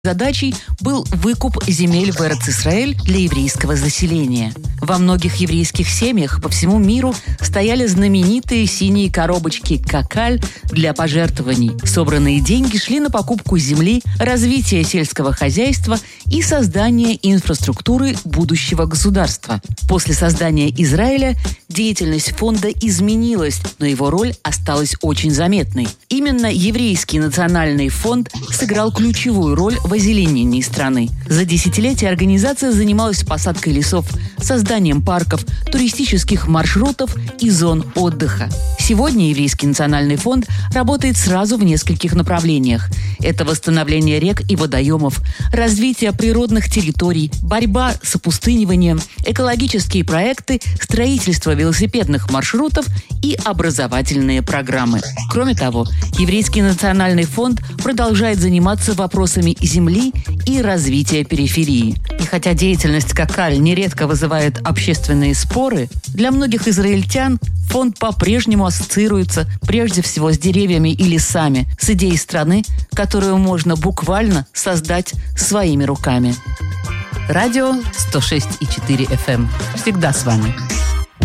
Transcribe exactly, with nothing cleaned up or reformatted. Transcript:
Задачей был выкуп земель в Эрец-Исраэль для еврейского заселения. Во многих еврейских семьях по всему миру стояли знаменитые синие коробочки «Какаль» для пожертвований. Собранные деньги шли на покупку земли, развитие сельского хозяйства и создание инфраструктуры будущего государства. После создания Израиля деятельность фонда изменилась, но его роль осталась очень заметной. Именно еврейский национальный фонд сыграл ключевую роль в озеленении страны. За десятилетия организация занималась посадкой лесов, созданием парков, туристических маршрутов и зон отдыха. Сегодня Еврейский национальный фонд работает сразу в нескольких направлениях. Это восстановление рек и водоемов, развитие природных территорий, борьба с опустыниванием, экологические проекты, строительство велосипедных маршрутов и образовательные программы. Кроме того, Еврейский национальный фонд продолжает заниматься вопросами земли и развития периферии. И хотя деятельность Какаль нередко вызывает общественные споры, для многих израильтян фонд по-прежнему ассоциируется прежде всего с деревьями и лесами, с идеей страны, которую можно буквально создать своими руками. Радио сто шесть и четыре эф эм. Всегда с вами.